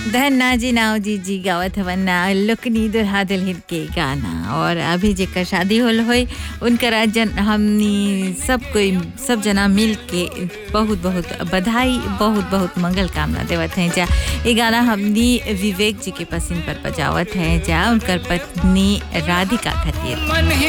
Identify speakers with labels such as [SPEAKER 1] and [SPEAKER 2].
[SPEAKER 1] धन्ना जी नावजी जी गावत हवन लुकनी दुल्हा दुल्हन के गाना। और अभी जेकर शादी होल होई उनकर जन हमनी सब कोई सब जना मिल के बहुत बहुत बधाई बहुत बहुत मंगल कामना देवत हैं जा। ये गाना हमनी विवेक जी के पसंद पर बजावत हैं जा उनकर पत्नी राधिका खातिर।